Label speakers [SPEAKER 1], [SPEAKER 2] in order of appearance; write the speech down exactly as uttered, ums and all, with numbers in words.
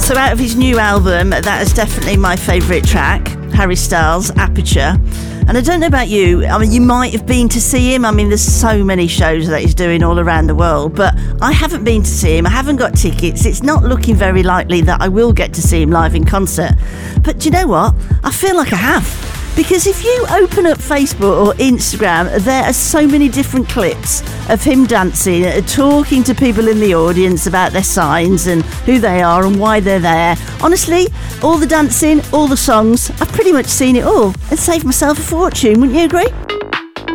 [SPEAKER 1] So out of his new album, that is definitely my favourite track, Harry Styles, Aperture. And I don't know about you, I mean, you might have been to see him. I mean, there's so many shows that he's doing all around the world, but I haven't been to see him. I haven't got tickets. It's not looking very likely that I will get to see him live in concert. But do you know what? I feel like I have. Because if you open up Facebook or Instagram, there are so many different clips of him dancing, uh, talking to people in the audience about their signs and who they are and why they're there. Honestly, all the dancing, all the songs, I've pretty much seen it all and saved myself a fortune, wouldn't you agree?